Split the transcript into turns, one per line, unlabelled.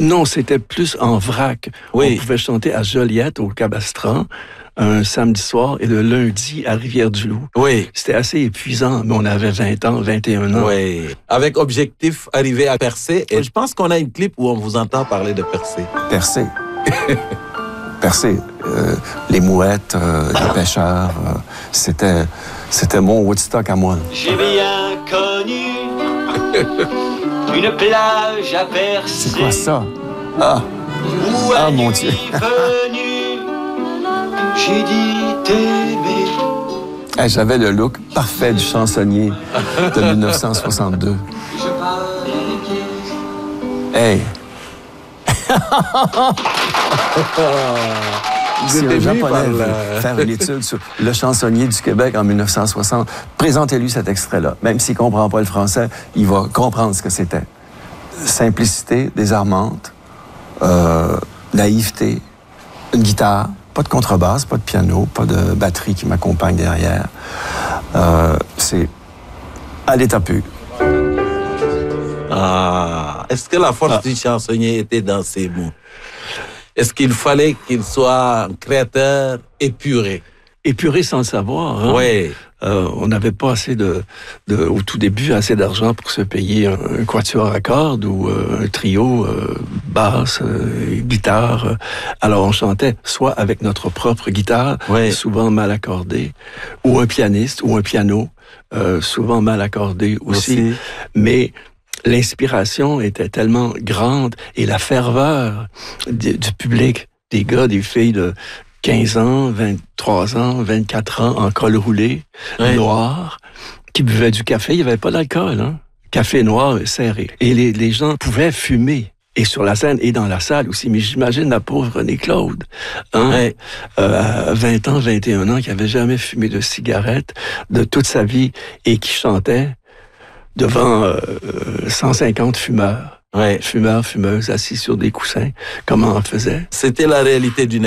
Non, c'était plus en vrac.
Oui.
On pouvait chanter à Joliette, au Cabastran, un samedi soir, et le lundi à Rivière-du-Loup.
Oui.
C'était assez épuisant, mais on avait 20 ans, 21 ans.
Oui. Avec objectif, arriver à Percé. Et je pense qu'on a une clip où on vous entend parler de Percé.
Percé. Percé. Les mouettes, les pêcheurs, c'était mon Woodstock à moi.
J'ai bien connu une plage à Percé.
C'est quoi ça?
Ah
mon Dieu.
Venu, j'ai dit t'aimer.
Hey, j'avais le look parfait du chansonnier de 1962. Hey! Si un Japonais veut faire une étude sur le chansonnier du Québec en 1960, présentez-lui cet extrait-là. Même s'il ne comprend pas le français, il va comprendre ce que c'était. Simplicité, désarmante, naïveté, une guitare, pas de contrebasse, pas de piano, pas de batterie qui m'accompagne derrière. C'est à l'état pur.
Ah, est-ce que la force du chansonnier était dans ces mots? Est-ce qu'il fallait qu'il soit un créateur épuré?
Épuré sans le savoir. Hein?
Oui.
On n'avait pas assez au tout début, assez d'argent pour se payer un quatuor à cordes ou un trio, basse, guitare. Alors on chantait soit avec notre propre guitare, souvent mal accordée, ou un pianiste ou un piano, souvent mal accordé aussi. Mais l'inspiration était tellement grande et la ferveur du public, des gars, des filles de 15 ans, 23 ans, 24 ans, en col roulé, noir, qui buvaient du café. Il n'y avait pas d'alcool, hein? Café noir serré. Et les gens pouvaient fumer. Et sur la scène et dans la salle aussi. Mais j'imagine la pauvre René-Claude, hein? À 20 ans, 21 ans, qui n'avait jamais fumé de cigarette de toute sa vie et qui chantait devant 150 fumeurs. Fumeurs, fumeuses, assis sur des coussins. Comment on faisait?
C'était la réalité d'une